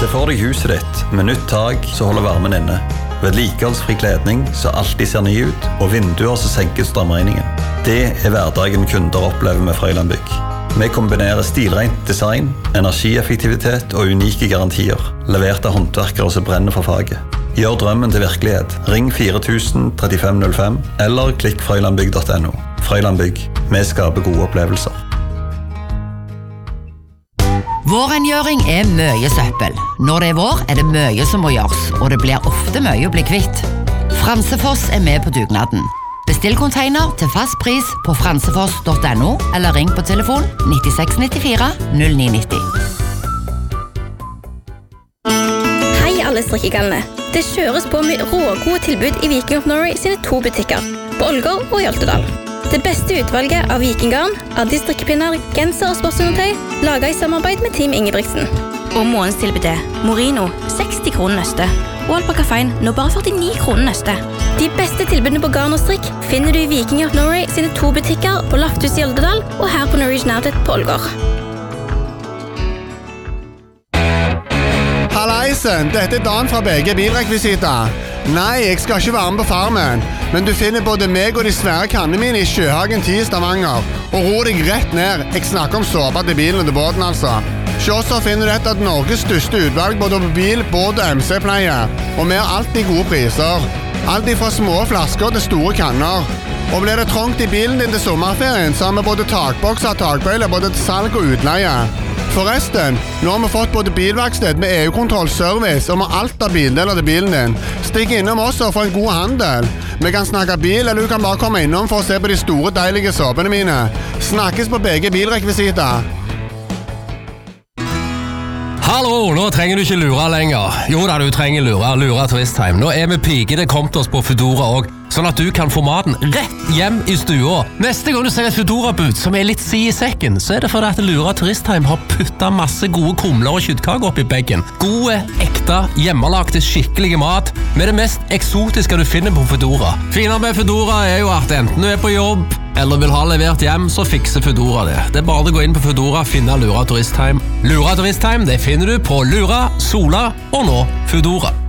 Se for deg huset ditt med nytt tak som holder varmen inne. Vedlikeholdsfri kledning som alltid ser ny ut, og vinduer som senker strømregningen. Det hverdagen kunder opplever med Frøyland Bygg. Vi kombinerer stilrent design, energieffektivitet og unike garantier, levert av håndverkere som brenner for faget. Gjør drømmen til virkelighet. Ring 4000 3505 eller klikk frøylandbygg.no. Frøyland Bygg. Vi skaper gode opplevelser. Vårrengjøring mye søppel. Når det vår, det mye som må gjøres, og det blir ofte mye å bli kvitt. Fransefoss med på dugnaden. Bestill container til fast pris på fransefoss.no eller ring på telefon 9694 0990. Hei alle strikkegalene. Det kjøres på med rågode tilbud i Viking of Norway sine 2 butikker, på Ålgård og i Oltedal. Det beste utvalget av vikinggarn, Addi strikkepinner, genser og sportsundertøy, laget i samarbeid med Team Ingebrigtsen. Og månedstilbudet, Morino, 60 kroner nøste, og Alpakafein, nå bare 49 kroner nøste. De beste tilbudene på garn og strikk finner du i Viking of Norway sine 2 butikker på Lafthus i Oldedal og her på Norwegian Outlet på Ålgård. Hallaisen, dette Dan fra BG Bilrekvisita. Nei, jeg skal ikke være med på farmen, men du finner både meg og de svære kannene mine i Sjøhagen 10 i Stavanger. Og ro deg rett ned, jeg snakker om såpa til bilen og til båten altså. Hos oss finner du et av Norges største utvalg både på bil, båt og MC-pleie. Og vi har alltid gode priser. Alt fra små flasker til store kanner. Og blir det trångt i bilen din til sommerferien, så har vi både takbokser og takbøyler både til salg og utleie. Forresten, nå har vi fått både bilverksted med EU-kontroll, service og med alt av bildeler til bilen din. Stikk innom oss og få en god handel. Vi kan snakke bil, eller du kan bare komme innom for å se på de store, deilige såpene mine. Snakkes på BG Bilrekvisita. Hallo, nå trenger du ikke lure lenger. Jo da, du trenger lure Turistheim. Nå vi pigene kommet oss på Foodora også, sånn at du kan få maten rett hjem i stua. Neste gang du ser et Foodora-bud som litt si i sekken, så det fordi at Lura Turistheim har puttet masse gode kumler og kjøttkaker opp i beggen. Gode, ekte, hjemmelagte, skikkelige mat med det mest eksotiske du finner på Foodora. Finere med Foodora jo at enten du på jobb eller vil ha levert hjem, så fikser Foodora det. Det bare å gå inn på Foodora, finne Lura Turistheim. Lura Turistheim, det finner du på Lura, Sola og nå Foodora.